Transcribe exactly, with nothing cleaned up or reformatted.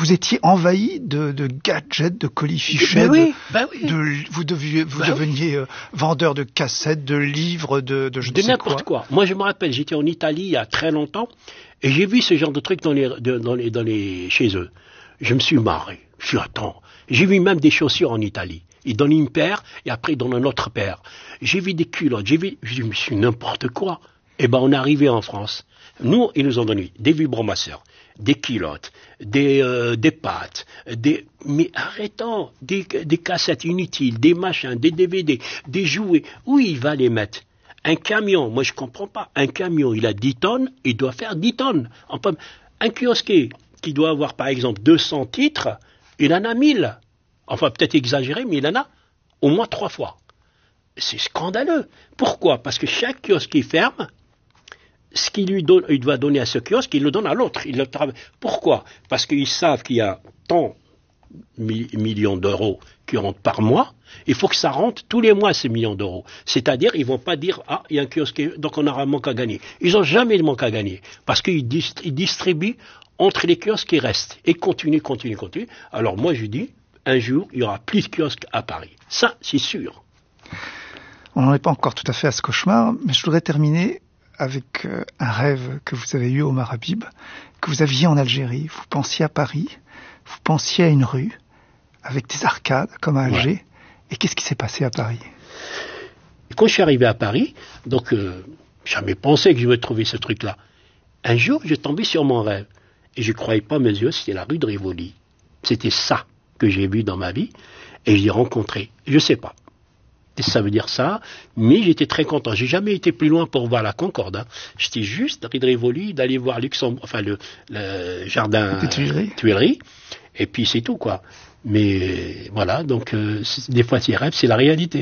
vous étiez envahi de, de gadgets, de colifichets, ben oui, de, ben oui. de, vous, deviez, vous ben deveniez oui. vendeur de cassettes, de livres, de, de je de ne sais n'importe quoi. quoi. Moi, je me rappelle, j'étais en Italie il y a très longtemps, et j'ai vu ce genre de trucs dans les, de, dans les, dans les, chez eux. Je me suis marré. Je suis attends. J'ai vu même des chaussures en Italie. Ils donnent une paire, et après ils donnent une autre paire. J'ai vu des culottes, j'ai vu, je me suis n'importe quoi. Eh ben, on est arrivé en France. Nous, ils nous ont donné des vibromasseurs, des culottes, des, euh, des pâtes, des, mais arrêtons, des, des cassettes inutiles, des machins, des D V D, des jouets. Où il va les mettre? Un camion, moi je comprends pas. Un camion, il a dix tonnes, il doit faire dix tonnes. Enfin, un kiosquier qui doit avoir par exemple deux cents titres, il en a mille. Enfin, peut-être exagéré, mais il en a au moins trois fois. C'est scandaleux. Pourquoi? Parce que chaque kiosque qui ferme, ce qu'il lui donne, il doit donner à ce kiosque, il le donne à l'autre. Il le tra... Pourquoi? Parce qu'ils savent qu'il y a tant de millions d'euros qui rentrent par mois. Il faut que ça rentre tous les mois, ces millions d'euros. C'est-à-dire, ils vont pas dire, ah, il y a un kiosque, donc on aura un manque à gagner. Ils n'ont jamais de manque à gagner. Parce qu'ils dist- ils distribuent entre les kiosques qui restent. Et continuent, continuent, continuent. Alors moi, je dis, un jour, il y aura plus de kiosques à Paris. Ça, c'est sûr. On n'en est pas encore tout à fait à ce cauchemar, mais je voudrais terminer avec euh, un rêve que vous avez eu, Omar Habib, que vous aviez en Algérie. Vous pensiez à Paris, vous pensiez à une rue, avec des arcades, comme à Alger. Ouais. Et qu'est-ce qui s'est passé à Paris? Et quand je suis arrivé à Paris, donc, euh, jamais pensé que je vais trouver ce truc-là. Un jour, j'ai tombé sur mon rêve. Et je ne croyais pas mes yeux, c'était la rue de Rivoli. C'était ça que j'ai vu dans ma vie. Et je l'ai rencontré. Je ne sais pas. Ça veut dire ça, mais j'étais très content. J'ai jamais été plus loin pour voir la Concorde. Hein. J'étais juste rue de Rivoli d'aller voir Luxembourg, enfin le, le jardin des Tuileries. Tuileries, et puis c'est tout quoi. Mais voilà, donc euh, des fois ces rêves, c'est la réalité.